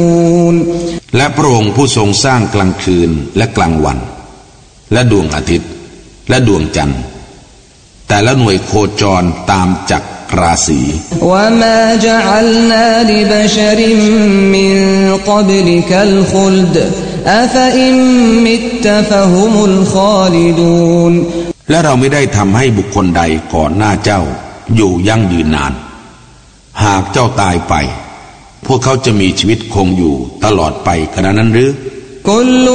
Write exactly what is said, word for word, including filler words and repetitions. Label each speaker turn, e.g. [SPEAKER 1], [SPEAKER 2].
[SPEAKER 1] และพระองค์ผู้ทรงสร้างกลางคืนและกลางวันและดวงอาทิตย์และดวงจันทร์แต่ละหน่วยโคจรตามจักรราศี
[SPEAKER 2] وما جعلنا لبشر من قبلك الخلد أفإن مت فهم الخالدون
[SPEAKER 1] และเราไม่ได้ทำให้บุคคลใดก่อนหน้าเจ้าอยู่ยั่งยืนนานหากเจ้าตายไปพวกเขาจะมีชีวิตคงอยู่ตลอดไปขณะนั้นหรือ